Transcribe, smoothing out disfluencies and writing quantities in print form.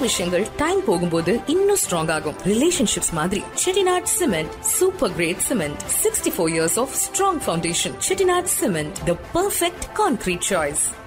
விஷயங்கள் டைம் போகும்போது இன்னும் ஸ்ட்ராங் ஆகும். ரிலேஷன்ஷிப்ஸ் மாதிரி Chettinad cement super great cement, 64 years of strong foundation. Chettinad cement, the perfect concrete choice.